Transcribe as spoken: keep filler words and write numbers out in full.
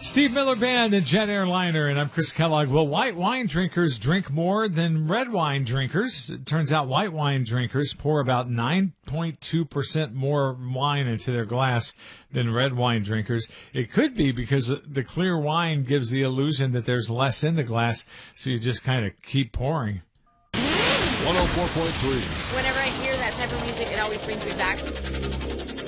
Steve Miller Band and Jet Airliner, and I'm Chris Kellogg. Well, white wine drinkers drink more than red wine drinkers. It turns out white wine drinkers pour about nine point two percent more wine into their glass than red wine drinkers. It could be because the clear wine gives the illusion that there's less in the glass, so you just kind of keep pouring. one oh four point three. Whenever I hear that type of music, it always brings me back